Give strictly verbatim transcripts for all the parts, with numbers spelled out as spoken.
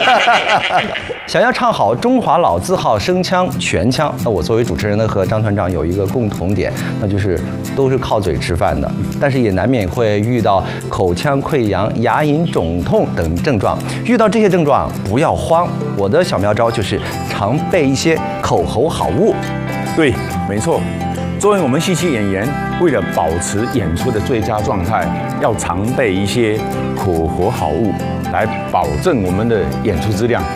想要唱好中华老字号声腔全腔，那我作为主持人呢，和张团长有一个共同点，那就是都是靠嘴吃饭的，但是也难免会遇到口腔溃疡、牙龈肿痛等症状。遇到这些症状不要慌，我的小妙招就是常备一些口喉好物。 对，没错。作为我们戏曲演员，为了保持演出的最佳状态，要常备一些口喉好物，来保证我们的演出质量。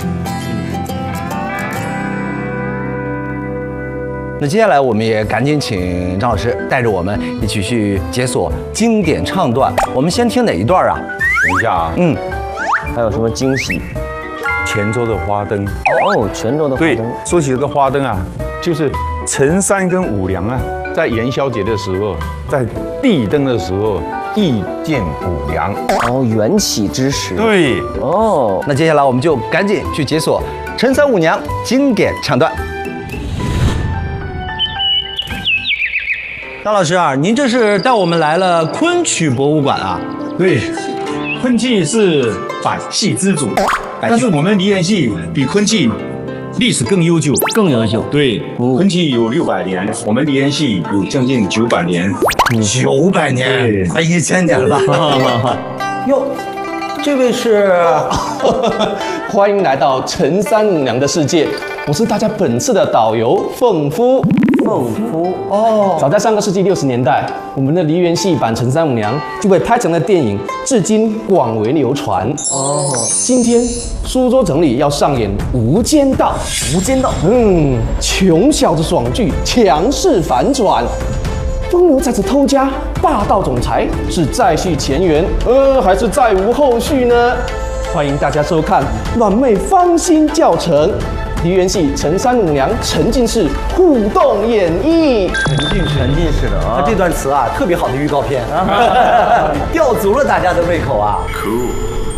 那接下来我们也赶紧请张老师带着我们一起去解锁经典唱段。我们先听哪一段啊？ 等一下啊， 嗯， 还有什么惊喜？ 泉州的花灯。 哦，泉州的花对灯。， 说起这个花灯啊，就是陈三跟五娘啊，在元宵节的时候，在地灯的时候意见五娘。 哦，缘起之时。 对， 哦， 那接下来我们就赶紧去解锁陈三五娘经典唱段。张老师啊，您这是带我们来了昆曲博物馆啊？ 对，昆剧是百戏之祖，但是我们梨园戏比昆剧历史更悠久。 更优秀。 对，昆剧有六百年，我们梨园戏有将近九百年。 九百年，快一千年了。哟，这位是？ 欢迎来到陈三五娘的世界，我是大家本次的导游凤夫。 凤夫哦，早在上个世纪六十年代，我们的梨园戏版《陈三五娘》就被拍成了电影，至今广为流传。哦，今天苏州城里要上演《无间道》。无间道，嗯，穷小子爽剧，强势反转。风流才子偷家，霸道总裁是再续前缘，呃，还是再无后续呢？欢迎大家收看软妹芳心教程。梨园戏陈三五娘沉浸式互动演绎， 沉浸式，沉浸式的啊！那这段词啊，特别好的预告片，吊足了大家的胃口啊。Cool。